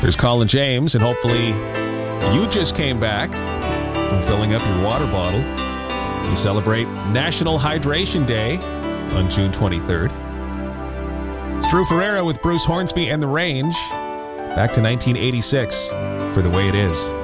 There's Colin James, and hopefully you just came back from filling up your water bottle. We celebrate National Hydration Day on June 23rd. It's Drew Ferreira with Bruce Hornsby and The Range. Back to 1986 for The Way It Is.